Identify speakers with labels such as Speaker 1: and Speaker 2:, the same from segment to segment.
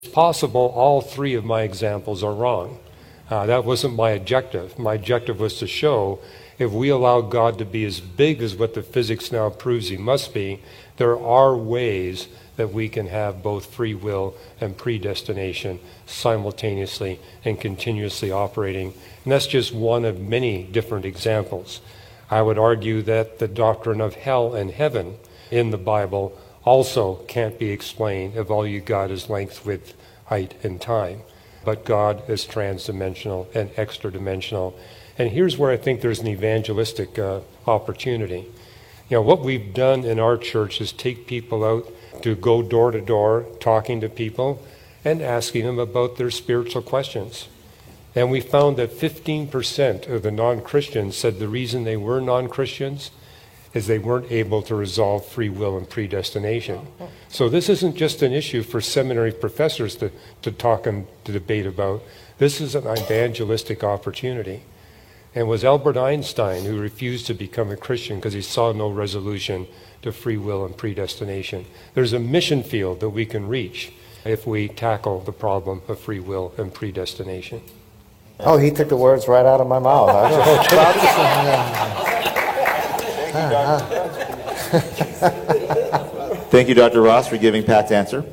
Speaker 1: It's possible all three of my examples are wrong. That wasn't my objective. My objective was to show if we allow God to be as big as what the physics now proves he must be, there are ways that we can have both free will and predestination simultaneously and continuously operating. And that's just one of many different examples. I would argue that the doctrine of hell and heaven in the Bible also can't be explained if all you got is length, width, height, and time. But God is transdimensional and extra-dimensional. And here's where I think there's an evangelistic opportunity. You know, what we've done in our church is take people out to go door to door, talking to people and asking them about their spiritual questions. And we found that 15% of the non-Christians said the reason they were non-Christians is they weren't able to resolve free will and predestination. So this isn't just an issue for seminary professors to talk and to debate about. This is an evangelistic opportunity. And it was Albert Einstein who refused to become a Christian because he saw no resolution to free will and predestination. There's a mission field that we can reach if we tackle the problem of free will and predestination.
Speaker 2: Oh, he took the words right out of my mouth. I was just about to say.
Speaker 3: Thank you, Dr. Ross, for giving Pat's answer.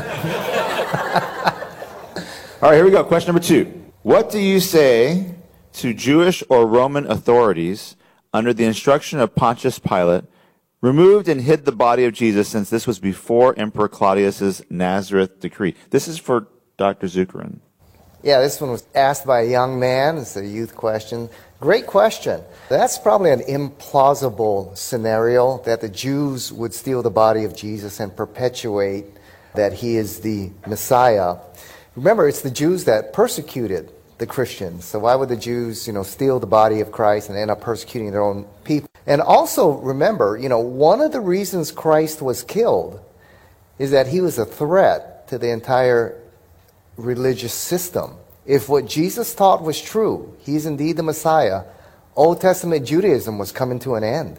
Speaker 3: All right, here we go. Question number 2. What do you say to Jewish or Roman authorities under the instruction of Pontius Pilate removed and hid the body of Jesus, since this was before Emperor Claudius's Nazareth decree? This is for Dr. Zuckeran.
Speaker 2: Yeah, this one was asked by a young man. It's a youth question. Great question. That's probably an implausible scenario, that the Jews would steal the body of Jesus and perpetuate that he is the Messiah. Remember, it's the Jews that persecuted the Christians. So why would the Jews, steal the body of Christ and end up persecuting their own people? And also remember, one of the reasons Christ was killed is that he was a threat to the entire religious system. If what Jesus taught was true, he's indeed the Messiah, Old Testament Judaism was coming to an end.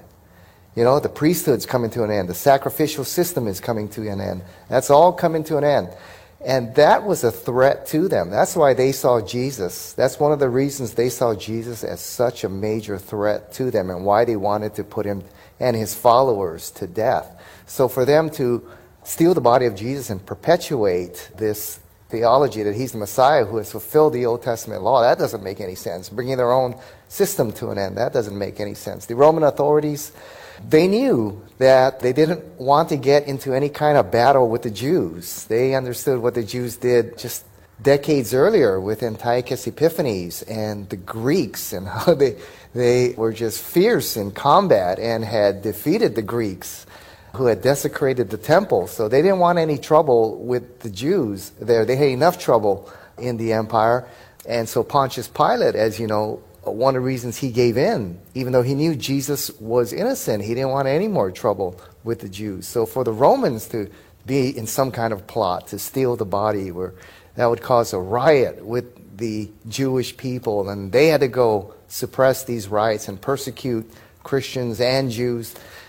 Speaker 2: The priesthood's coming to an end. The sacrificial system is coming to an end. That's all coming to an end. And that was a threat to them. That's why they saw Jesus. That's one of the reasons they saw Jesus as such a major threat to them, and why they wanted to put him and his followers to death. So for them to steal the body of Jesus and perpetuate this theology that he's the Messiah who has fulfilled the Old Testament law, that doesn't make any sense. Bringing their own system to an end, that doesn't make any sense. The Roman authorities, they knew that they didn't want to get into any kind of battle with the Jews. They understood what the Jews did just decades earlier with Antiochus Epiphanes and the Greeks, and how they were just fierce in combat and had defeated the Greeks who had desecrated the temple. So they didn't want any trouble with the Jews there. They had enough trouble in the empire. And so Pontius Pilate, as you know, one of the reasons he gave in, even though he knew Jesus was innocent, he didn't want any more trouble with the Jews. So for the Romans to be in some kind of plot to steal the body, that would cause a riot with the Jewish people, and they had to go suppress these riots and persecute Christians and Jews.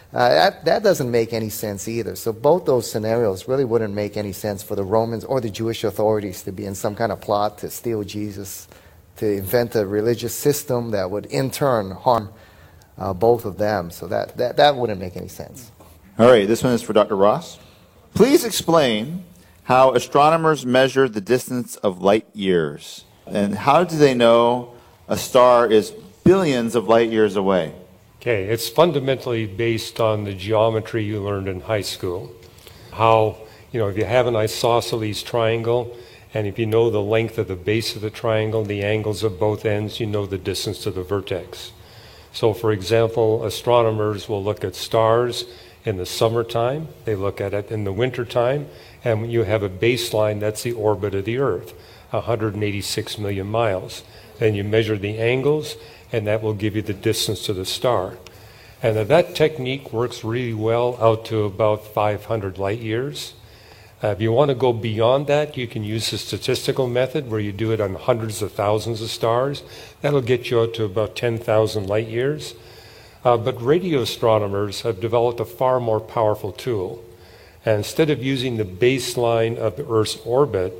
Speaker 2: That doesn't make any sense either. So both those scenarios really wouldn't make any sense for the Romans or the Jewish authorities to be in some kind of plot to steal Jesus, to invent a religious system that would in turn harm both of them. So that wouldn't make any sense.
Speaker 3: All right, this one is for Dr. Ross. Please explain how astronomers measure the distance of light years, and how do they know a star is billions of light years away?
Speaker 1: Okay, it's fundamentally based on the geometry you learned in high school. How, if you have an isosceles triangle, and if you know the length of the base of the triangle, the angles of both ends, you know the distance to the vertex. So for example, astronomers will look at stars in the summertime, they look at it in the wintertime, and you have a baseline, that's the orbit of the Earth, 186 million miles. Then you measure the angles, and that will give you the distance to the star. And that technique works really well out to about 500 light years. If you want to go beyond that, you can use the statistical method where you do it on hundreds of thousands of stars. That'll get you out to about 10,000 light years. But radio astronomers have developed a far more powerful tool. And instead of using the baseline of the Earth's orbit,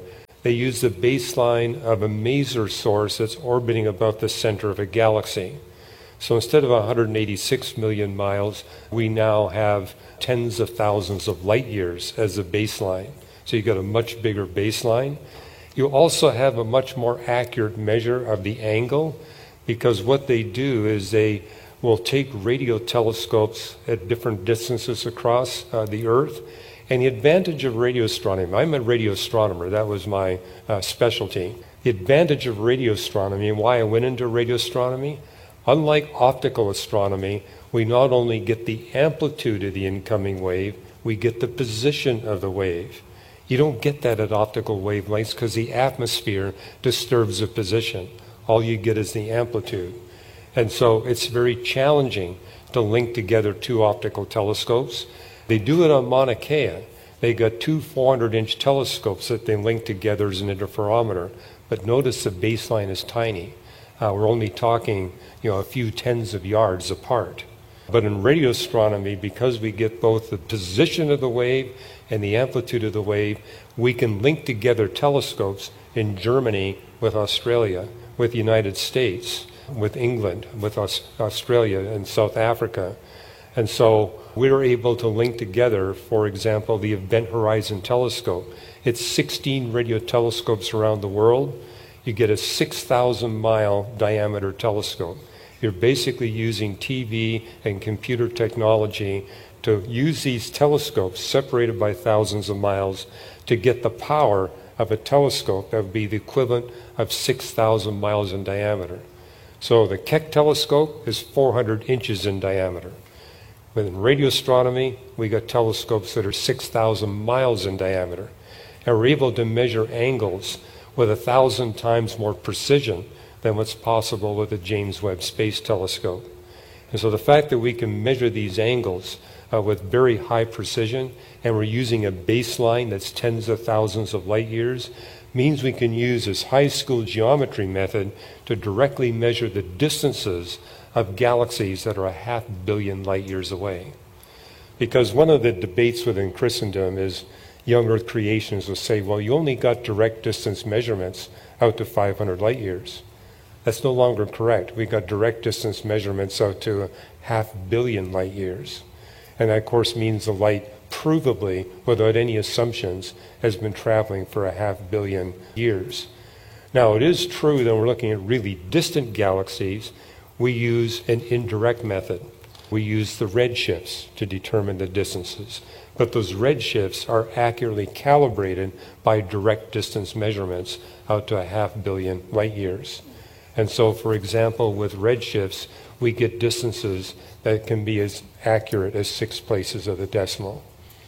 Speaker 1: they use the baseline of a maser source that's orbiting about the center of a galaxy. So instead of 186 million miles, we now have tens of thousands of light years as a baseline. So you've got a much bigger baseline. You also have a much more accurate measure of the angle, because what they do is they will take radio telescopes at different distances across the Earth. And the advantage of radio astronomy, I'm a radio astronomer, that was my specialty. The advantage of radio astronomy and why I went into radio astronomy, unlike optical astronomy, we not only get the amplitude of the incoming wave, we get the position of the wave. You don't get that at optical wavelengths because the atmosphere disturbs the position. All you get is the amplitude. And so it's very challenging to link together two optical telescopes. They do it on Mauna Kea. They got two 400-inch telescopes that they link together as an interferometer. But notice the baseline is tiny. We're only talking, a few tens of yards apart. But in radio astronomy, because we get both the position of the wave and the amplitude of the wave, we can link together telescopes in Germany with Australia, with the United States, with England, with Australia and South Africa. And so we're able to link together, for example, the Event Horizon Telescope. It's 16 radio telescopes around the world. You get a 6,000-mile diameter telescope. You're basically using TV and computer technology to use these telescopes separated by thousands of miles to get the power of a telescope that would be the equivalent of 6,000 miles in diameter. So the Keck telescope is 400 inches in diameter. But in radio astronomy, we got telescopes that are 6,000 miles in diameter. And we're able to measure angles with 1,000 times more precision than what's possible with the James Webb Space Telescope. And so the fact that we can measure these angles with very high precision, and we're using a baseline that's tens of thousands of light years, means we can use this high school geometry method to directly measure the distances of galaxies that are 500 million light years away. Because one of the debates within Christendom is young Earth creationists will say, well, you only got direct distance measurements out to 500 light years. That's no longer correct. We got direct distance measurements out to 500 million light years. And that, of course, means the light provably, without any assumptions, has been traveling for 500 million years. Now, it is true that we're looking at really distant galaxies. We use an indirect method. We use the redshifts to determine the distances. But those redshifts are accurately calibrated by direct distance measurements out to 500 million light years. And so, for example, with redshifts, we get distances that can be as accurate as 6 places of the decimal.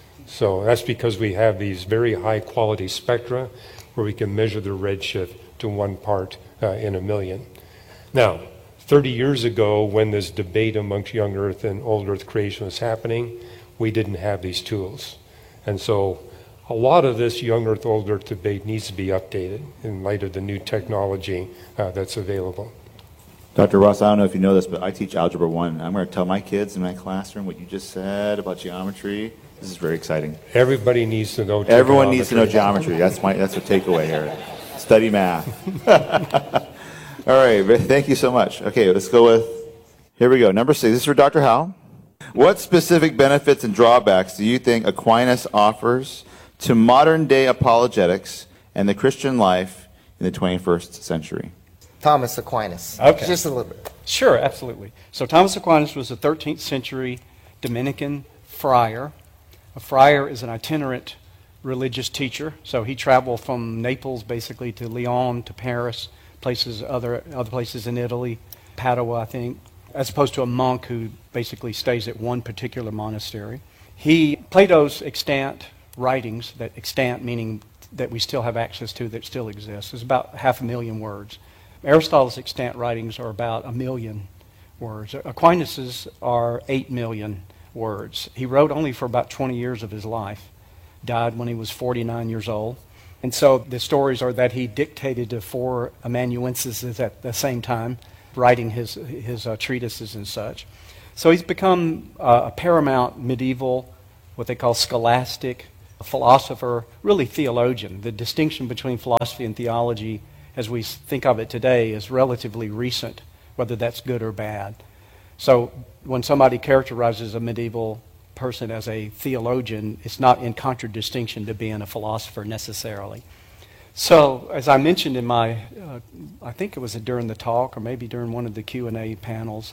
Speaker 1: So that's because we have these very high quality spectra where we can measure the redshift to 1 part in a million. Now, 30 years ago, when this debate amongst young Earth and old Earth creation was happening, we didn't have these tools. And so a lot of this young Earth, old Earth debate needs to be updated in light of the new technology that's available.
Speaker 3: Dr. Ross, I don't know if you know this, but I teach Algebra 1. I'm going to tell my kids in my classroom what you just said about geometry. This is very exciting.
Speaker 1: Everybody needs to know geometry.
Speaker 3: Everyone needs to know geometry. That's a takeaway here. Study math. All right, thank you so much. Okay, let's go with, here we go. Number 6, this is for Dr. Howe. What specific benefits and drawbacks do you think Aquinas offers to modern-day apologetics and the Christian life in the 21st century?
Speaker 2: Thomas Aquinas.
Speaker 4: Okay.
Speaker 2: Just a little bit.
Speaker 4: Sure, absolutely. So Thomas Aquinas was a 13th century Dominican friar. A friar is an itinerant religious teacher. So he traveled from Naples basically to Lyon to Paris, other places in Italy, Padua, I think, as opposed to a monk who basically stays at one particular monastery. Plato's extant writings, that extant meaning that we still have access to, that still exists, is about 500,000 words. Aristotle's extant writings are about 1 million words. Aquinas's are 8 million words. He wrote only for about 20 years of his life, died when he was 49 years old. And so the stories are that he dictated to 4 amanuenses at the same time, writing his treatises and such. So he's become a paramount medieval, what they call scholastic philosopher, really theologian. The distinction between philosophy and theology, as we think of it today, is relatively recent, whether that's good or bad. So when somebody characterizes a medieval person as a theologian, it's not in contradistinction to being a philosopher necessarily. So, as I mentioned in my, I think it was during the talk or maybe during one of the Q&A panels,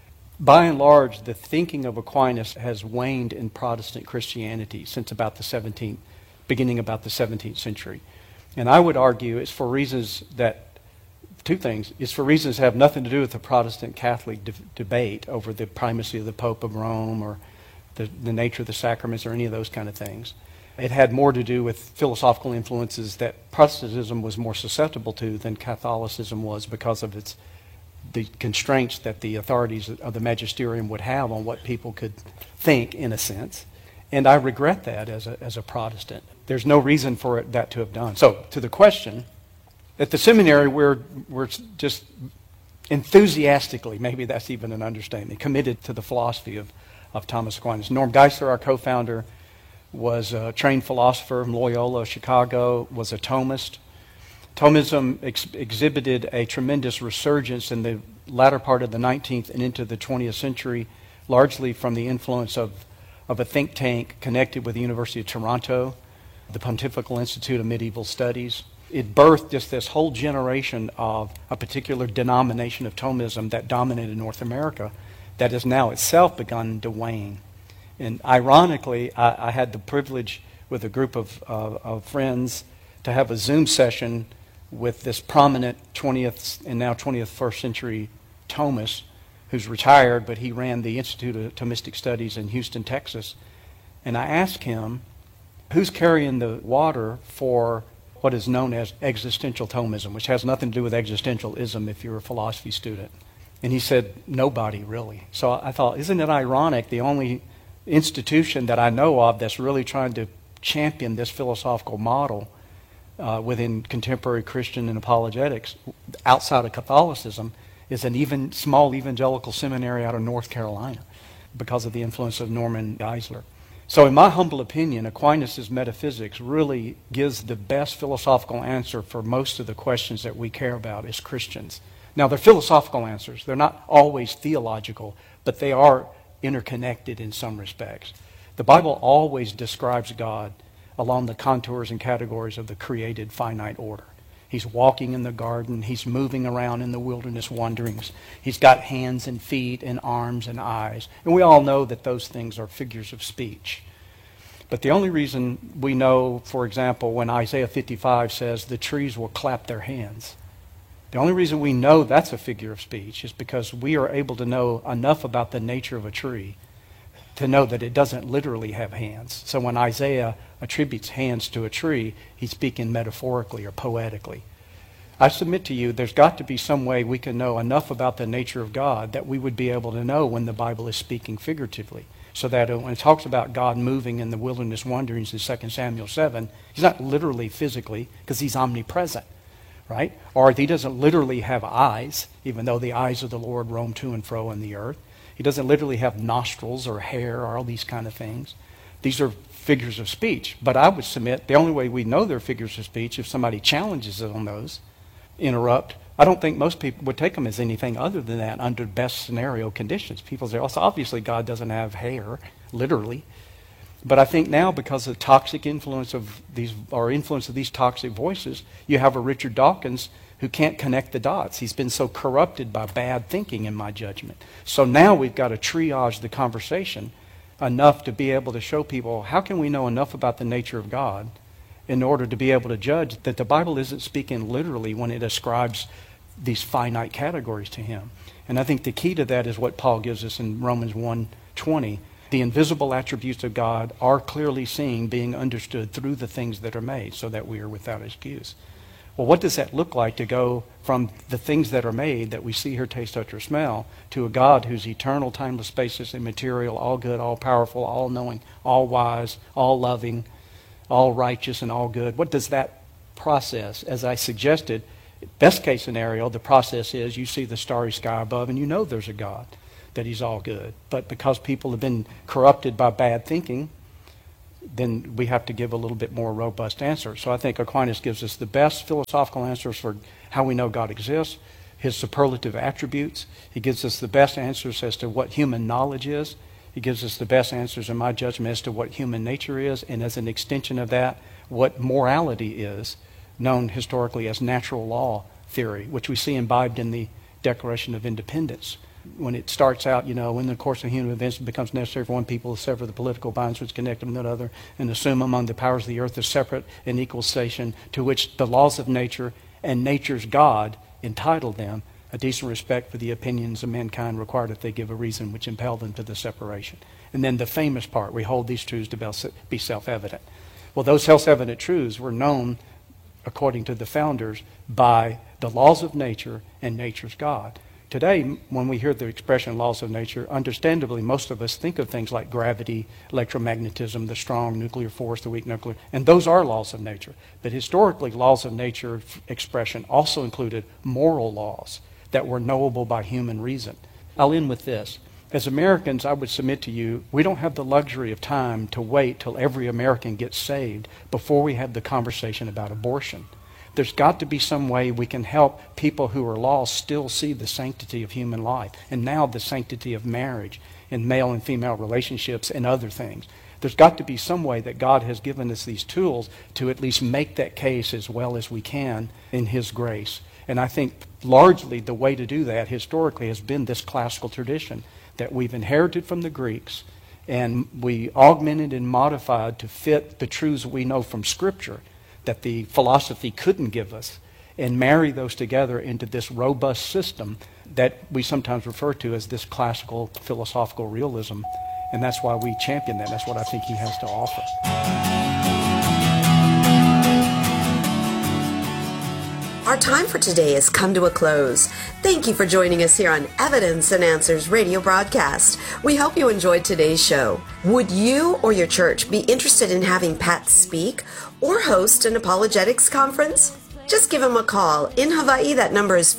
Speaker 4: by and large, the thinking of Aquinas has waned in Protestant Christianity since about the 17th, beginning about the 17th century. And I would argue it's for reasons that, two things, it's for reasons that have nothing to do with the Protestant Catholic debate over the primacy of the Pope of Rome or the nature of the sacraments or any of those kind of things. It had more to do with philosophical influences that Protestantism was more susceptible to than Catholicism was because of the constraints that the authorities of the magisterium would have on what people could think, in a sense. And I regret that as a Protestant. There's no reason for that to have done. So, to the question, at the seminary we're just enthusiastically, maybe that's even an understatement, committed to the philosophy of Thomas Aquinas. Norm Geisler, our co-founder, was a trained philosopher from Loyola, Chicago, was a Thomist. Thomism exhibited a tremendous resurgence in the latter part of the 19th and into the 20th century, largely from the influence of a think tank connected with the University of Toronto, the Pontifical Institute of Medieval Studies. It birthed just this whole generation of a particular denomination of Thomism that dominated North America that has now itself begun to wane. And ironically, I had the privilege with a group of friends to have a Zoom session with this prominent 20th and now 21st century Thomist who's retired, but he ran the Institute of Thomistic Studies in Houston, Texas. And I asked him, who's carrying the water for what is known as existential Thomism, which has nothing to do with existentialism if you're a philosophy student. And he said, nobody really. So I thought, isn't it ironic, the only institution that I know of that's really trying to champion this philosophical model within contemporary Christian and apologetics outside of Catholicism is an even small evangelical seminary out of North Carolina because of the influence of Norman Geisler. So in my humble opinion, Aquinas' metaphysics really gives the best philosophical answer for most of the questions that we care about as Christians. Now, they're philosophical answers. They're not always theological, but they are interconnected in some respects. The Bible always describes God along the contours and categories of the created finite order. He's walking in the garden. He's moving around in the wilderness wanderings. He's got hands and feet and arms and eyes. And we all know that those things are figures of speech. But the only reason we know, for example, when Isaiah 55 says the trees will clap their hands, the only reason we know that's a figure of speech is because we are able to know enough about the nature of a tree to know that it doesn't literally have hands. So when Isaiah attributes hands to a tree, he's speaking metaphorically or poetically. I submit to you, there's got to be some way we can know enough about the nature of God that we would be able to know when the Bible is speaking figuratively. So that when it talks about God moving in the wilderness wanderings in 2 Samuel 7, he's not literally physically, because he's omnipresent. Right? Or he doesn't literally have eyes, even though the eyes of the Lord roam to and fro in the earth. He doesn't literally have nostrils or hair or all these kind of things. These are figures of speech. But I would submit the only way we know they're figures of speech if somebody challenges it on those, interrupt. I don't think most people would take them as anything other than that under best scenario conditions. People say, also, obviously God doesn't have hair, literally. But I think now, because of the toxic influence of these toxic voices, you have a Richard Dawkins who can't connect the dots. He's been so corrupted by bad thinking, in my judgment. So now we've got to triage the conversation enough to be able to show people, how can we know enough about the nature of God in order to be able to judge that the Bible isn't speaking literally when it ascribes these finite categories to him. And I think the key to that is what Paul gives us in Romans 1:20. The invisible attributes of God are clearly seen, being understood through the things that are made, so that we are without excuse. Well, what does that look like to go from the things that are made that we see, hear, taste, touch, or smell to a God who's eternal, timeless, spacious, immaterial, all good, all powerful, all knowing, all wise, all loving, all righteous, and all good? What does that process, as I suggested, best case scenario, the process is you see the starry sky above and you know there's a God, that he's all good. But because people have been corrupted by bad thinking, then we have to give a little bit more robust answer. So I think Aquinas gives us the best philosophical answers for how we know God exists, his superlative attributes. He gives us the best answers as to what human knowledge is. He gives us the best answers, in my judgment, as to what human nature is, and as an extension of that, what morality is, known historically as natural law theory, which we see imbibed in the Declaration of Independence. When it starts out, in the course of human events, it becomes necessary for one people to sever the political bonds which connect them to another and assume among the powers of the earth a separate and equal station to which the laws of nature and nature's God entitle them a decent respect for the opinions of mankind required if they give a reason which impel them to the separation. And then the famous part, we hold these truths to be self-evident. Well, those self-evident truths were known, according to the founders, by the laws of nature and nature's God. Today, when we hear the expression laws of nature, understandably, most of us think of things like gravity, electromagnetism, the strong nuclear force, the weak nuclear, and those are laws of nature. But historically, laws of nature expression also included moral laws that were knowable by human reason. I'll end with this. As Americans, I would submit to you, we don't have the luxury of time to wait till every American gets saved before we have the conversation about abortion. There's got to be some way we can help people who are lost still see the sanctity of human life, and now the sanctity of marriage and male and female relationships and other things. There's got to be some way that God has given us these tools to at least make that case as well as we can in his grace. And I think largely the way to do that historically has been this classical tradition that we've inherited from the Greeks, and we augmented and modified to fit the truths we know from Scripture that the philosophy couldn't give us, and marry those together into this robust system that we sometimes refer to as this classical philosophical realism. And that's why we champion that. That's what I think he has to offer.
Speaker 5: Our time for today has come to a close. Thank you for joining us here on Evidence and Answers radio broadcast. We hope you enjoyed today's show. Would you or your church be interested in having Pat speak or host an apologetics conference? Just give him a call. In Hawaii, that number is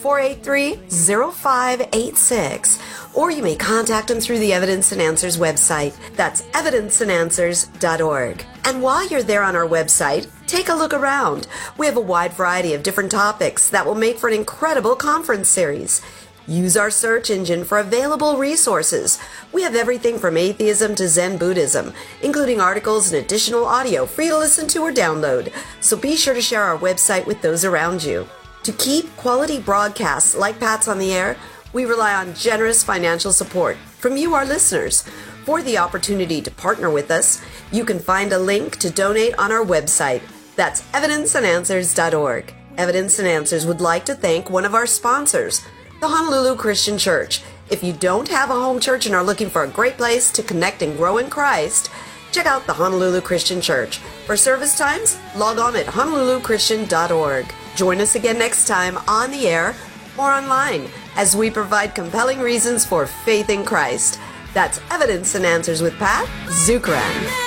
Speaker 5: 483-0586. Or you may contact him through the Evidence and Answers website. That's evidenceandanswers.org. And while you're there on our website, take a look around. We have a wide variety of different topics that will make for an incredible conference series. Use our search engine for available resources. We have everything from atheism to Zen Buddhism, including articles and additional audio free to listen to or download. So be sure to share our website with those around you. To keep quality broadcasts like Pat's on the air, we rely on generous financial support from you, our listeners. For the opportunity to partner with us, you can find a link to donate on our website. That's evidenceandanswers.org. Evidence and Answers would like to thank one of our sponsors, the Honolulu Christian Church. If you don't have a home church and are looking for a great place to connect and grow in Christ, check out the Honolulu Christian Church. For service times, log on at honoluluchristian.org. Join us again next time on the air or online as we provide compelling reasons for faith in Christ. That's Evidence and Answers with Pat Zukeran.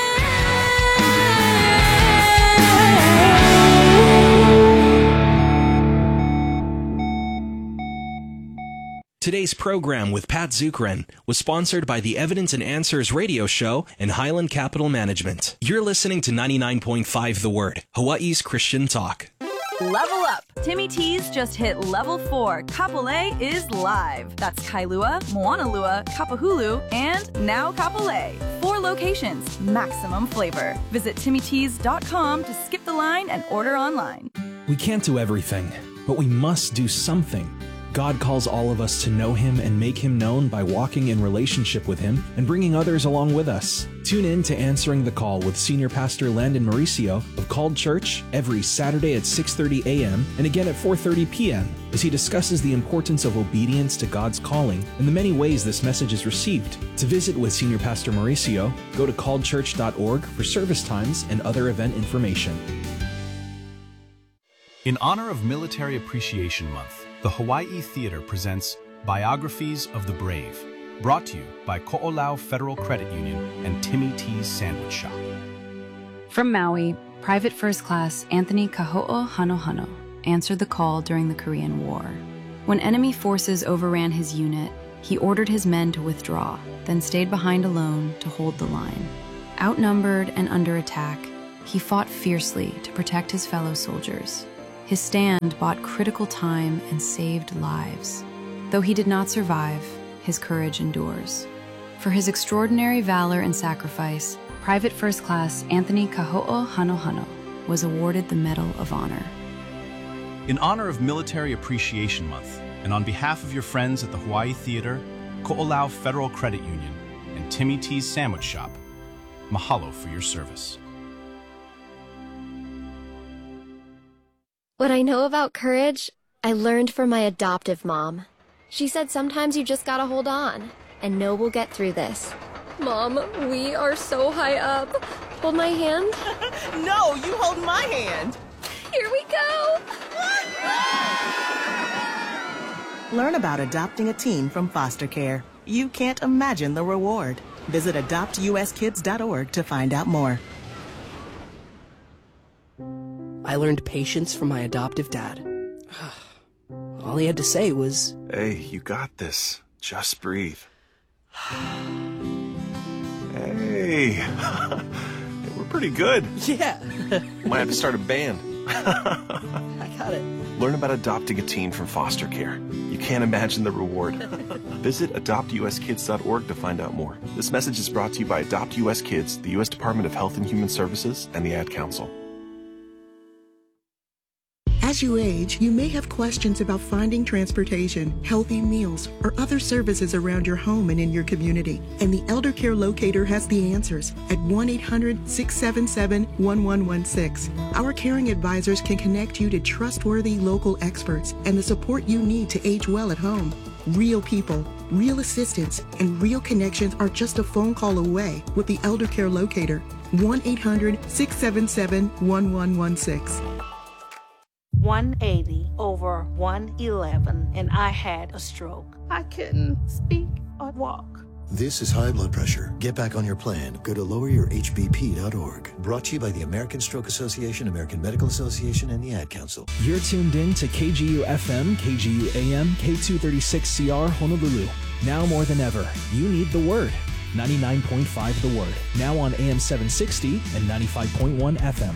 Speaker 6: Today's program with Pat Zukeran was sponsored by the Evidence and Answers radio show and Highland Capital Management. You're listening to 99.5 The Word, Hawaii's Christian talk.
Speaker 7: Level up! Timmy T's just hit level 4. Kapolei is live. That's Kailua, Moanalua, Kapahulu, and now Kapolei. 4 locations, maximum flavor. Visit timmytees.com to skip the line and order online.
Speaker 8: We can't do everything, but we must do something. God calls all of us to know Him and make Him known by walking in relationship with Him and bringing others along with us. Tune in to Answering the Call with Senior Pastor Landon Mauricio of Called Church every Saturday at 6:30 a.m. and again at 4:30 p.m. as he discusses the importance of obedience to God's calling and the many ways this message is received. To visit with Senior Pastor Mauricio, go to calledchurch.org for service times and other event information.
Speaker 9: In honor of Military Appreciation Month, the Hawaii Theater presents Biographies of the Brave, brought to you by Ko'olau Federal Credit Union and Timmy T's Sandwich Shop.
Speaker 10: From Maui, Private First Class Anthony Kaho'o Hanohano answered the call during the Korean War. When enemy forces overran his unit, he ordered his men to withdraw, then stayed behind alone to hold the line. Outnumbered and under attack, he fought fiercely to protect his fellow soldiers. His stand bought critical time and saved lives. Though he did not survive, his courage endures. For his extraordinary valor and sacrifice, Private First Class Anthony Kaho'o Hanohano was awarded the Medal of Honor.
Speaker 9: In honor of Military Appreciation Month, and on behalf of your friends at the Hawaii Theater, Ko'olau Federal Credit Union, and Timmy T's Sandwich Shop, mahalo for your service.
Speaker 11: What I know about courage, I learned from my adoptive mom. She said sometimes you just gotta hold on and know we'll get through this. Mom, we are so high up. Hold my hand.
Speaker 12: No, you hold my hand.
Speaker 11: Here we go.
Speaker 12: Learn about adopting a teen from foster care. You can't imagine the reward. Visit adoptuskids.org to find out more.
Speaker 13: I learned patience from my adoptive dad. All he had to say was,
Speaker 14: "Hey, you got this. Just breathe." Hey, we're pretty good.
Speaker 13: Yeah.
Speaker 14: Might have to start a band.
Speaker 13: I got it.
Speaker 14: Learn about adopting a teen from foster care. You can't imagine the reward. Visit adoptuskids.org to find out more. This message is brought to you by Adopt US Kids, the U.S. Department of Health and Human Services, and the Ad Council.
Speaker 15: As you age, you may have questions about finding transportation, healthy meals, or other services around your home and in your community. And the Elder Care Locator has the answers at 1-800-677-1116. Our caring advisors can connect you to trustworthy local experts and the support you need to age well at home. Real people, real assistance, and real connections are just a phone call away with the Elder Care Locator. 1-800-677-1116.
Speaker 16: 180 over 111, and I had a stroke. I couldn't speak or walk.
Speaker 17: This is high blood pressure. Get back on your plan. Go to loweryourhbp.org. Brought to you by the American Stroke Association, American Medical Association, and the Ad Council.
Speaker 8: You're tuned in to KGU FM, KGU AM, K236CR Honolulu. Now more than ever, you need the Word. 99.5 The Word. Now on AM 760 and 95.1 FM.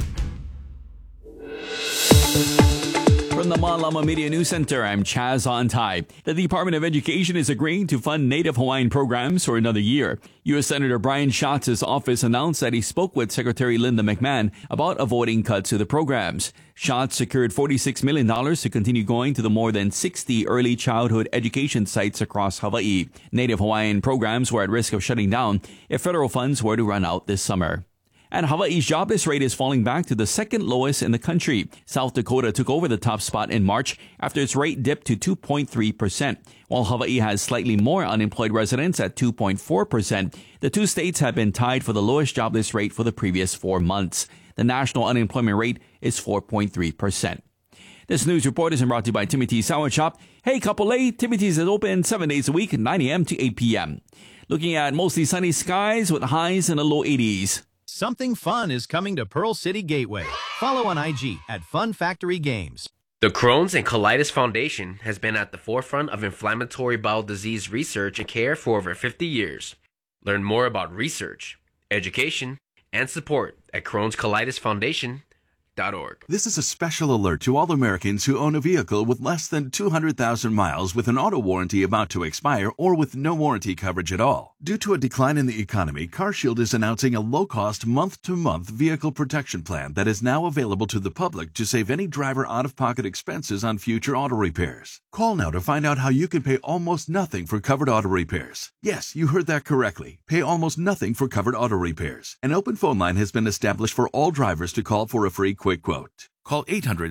Speaker 18: From the Malama Media News Center, I'm Chaz Ontai. The Department of Education is agreeing to fund Native Hawaiian programs for another year. U.S. Senator Brian Schatz's office announced that he spoke with Secretary Linda McMahon about avoiding cuts to the programs. Schatz secured $46 million to continue going to the more than 60 early childhood education sites across Hawaii. Native Hawaiian programs were at risk of shutting down if federal funds were to run out this summer. And Hawaii's jobless rate is falling back to the second lowest in the country. South Dakota took over the top spot in March after its rate dipped to 2.3%. While Hawaii has slightly more unemployed residents at 2.4%, the two states have been tied for the lowest jobless rate for the previous 4 months. The national unemployment rate is 4.3%. This news report is brought to you by Timmy T's Sandwich Shop. Hey, couple A, Timmy T's is open 7 days a week, 9 a.m. to 8 p.m. Looking at mostly sunny skies with highs in the low 80s.
Speaker 19: Something fun is coming to Pearl City Gateway. Follow on IG at Fun Factory Games.
Speaker 20: The Crohn's and Colitis Foundation has been at the forefront of inflammatory bowel disease research and care for over 50 years. Learn more about research, education, and support at Crohn'sColitisFoundation.org.
Speaker 21: This is a special alert to all Americans who own a vehicle with less than 200,000 miles with an auto warranty about to expire or with no warranty coverage at all. Due to a decline in the economy, CarShield is announcing a low-cost month-to-month vehicle protection plan that is now available to the public to save any driver out-of-pocket expenses on future auto repairs. Call now to find out how you can pay almost nothing for covered auto repairs. Yes, you heard that correctly. Pay almost nothing for covered auto repairs. An open phone line has been established for all drivers to call for a free quick quote. Call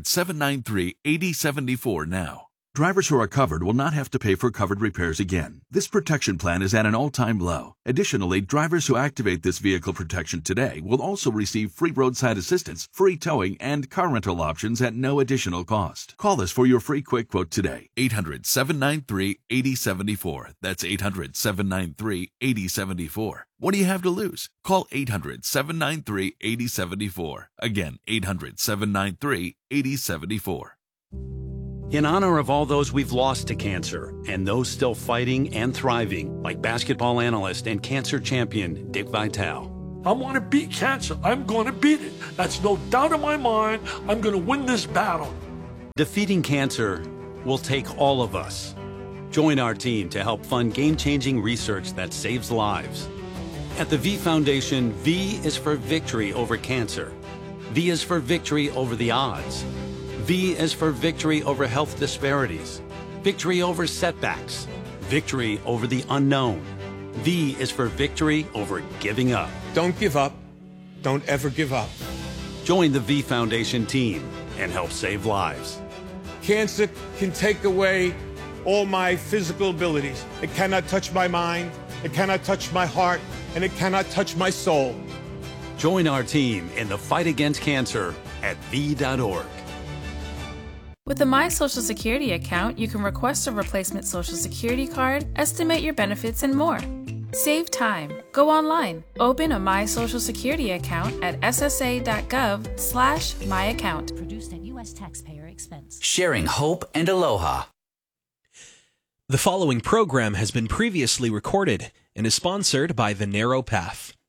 Speaker 21: 800-793-8074 now. Drivers who are covered will not have to pay for covered repairs again. This protection plan is at an all-time low. Additionally, drivers who activate this vehicle protection today will also receive free roadside assistance, free towing, and car rental options at no additional cost. Call us for your free quick quote today. 800-793-8074. That's 800-793-8074. What do you have to lose? Call 800-793-8074. Again, 800-793-8074.
Speaker 22: In honor of all those we've lost to cancer and those still fighting and thriving, like basketball analyst and cancer champion Dick Vitale,
Speaker 1: I want to beat cancer. I'm going to beat it. That's no doubt in my mind. I'm going to win this battle.
Speaker 22: Defeating cancer will take all of us. Join our team to help fund game-changing research that saves lives. At the V Foundation, V is for victory over cancer. V is for victory over the odds. V is for victory over health disparities, victory over setbacks, victory over the unknown. V is for victory over giving up.
Speaker 3: Don't give up. Don't ever give up.
Speaker 22: Join the V Foundation team and help save lives.
Speaker 3: Cancer can take away all my physical abilities. It cannot touch my mind, it cannot touch my heart, and it cannot touch my soul.
Speaker 22: Join our team in the fight against cancer at V.org.
Speaker 23: With the My Social Security account, you can request a replacement Social Security card, estimate your benefits, and more. Save time. Go online. Open a My Social Security account at ssa.gov/myaccount.
Speaker 24: Produced at U.S. taxpayer expense.
Speaker 25: Sharing hope and aloha.
Speaker 6: The following program has been previously recorded and is sponsored by The Narrow Path.